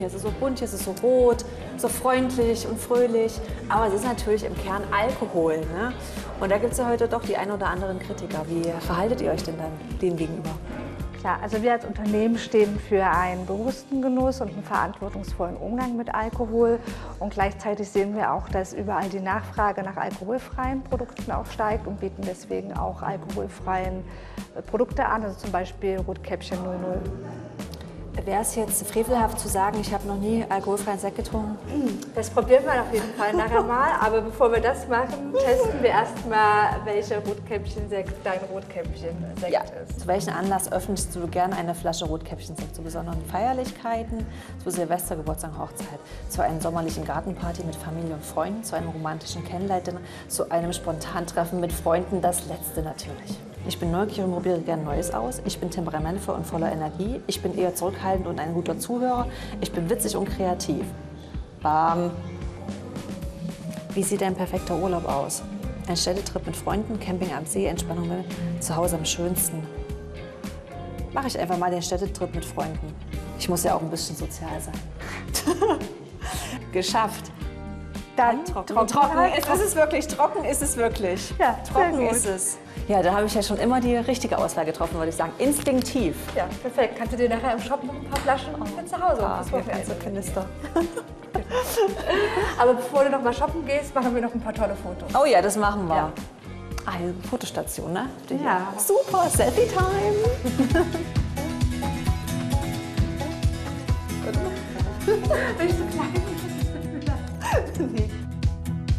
Es ist so bunt, es ist so rot, so freundlich und fröhlich, aber es ist natürlich im Kern Alkohol. Ne? Und da gibt es ja heute doch die ein oder anderen Kritiker. Wie verhaltet ihr euch denn dann dem gegenüber? Klar, also wir als Unternehmen stehen für einen bewussten Genuss und einen verantwortungsvollen Umgang mit Alkohol. Und gleichzeitig sehen wir auch, dass überall die Nachfrage nach alkoholfreien Produkten auch steigt und bieten deswegen auch alkoholfreien Produkte an, also zum Beispiel Rotkäppchen 00. Wäre es jetzt frevelhaft zu sagen, ich habe noch nie alkoholfreien Sekt getrunken? Das probieren wir auf jeden Fall nachher mal, aber bevor wir das machen, testen wir erstmal, welcher Rotkäppchen-Sekt dein Rotkäppchen-Sekt ist. Zu welchem Anlass öffnest du gerne eine Flasche Rotkäppchen-Sekt? Zu besonderen Feierlichkeiten, zu Silvester, Geburtstag, Hochzeit, zu einer sommerlichen Gartenparty mit Familie und Freunden, zu einem romantischen Kennenlernen, zu einem Spontantreffen mit Freunden, das Letzte natürlich. Ich bin neugierig und probiere gerne Neues aus. Ich bin temperamentvoll und voller Energie. Ich bin eher zurückhaltend und ein guter Zuhörer. Ich bin witzig und kreativ. Wie sieht ein perfekter Urlaub aus? Ein Städtetrip mit Freunden, Camping am See, Entspannung zu Hause am schönsten. Mache ich einfach mal den Städtetrip mit Freunden. Ich muss ja auch ein bisschen sozial sein. Geschafft. Dann Trocken ist es wirklich. Trocken ist es wirklich. Ja, trocken ist es. Ja, da habe ich ja schon immer die richtige Auswahl getroffen, würde ich sagen. Instinktiv. Ja, perfekt. Kannst du dir nachher im Shop noch ein paar Flaschen für zu Hause Kanister. Aber bevor du noch mal shoppen gehst, machen wir noch ein paar tolle Fotos. Oh ja, das machen wir. Ja. Fotostation, ne? Ja. Super, Selfie-Time. Bist du klein? Nee.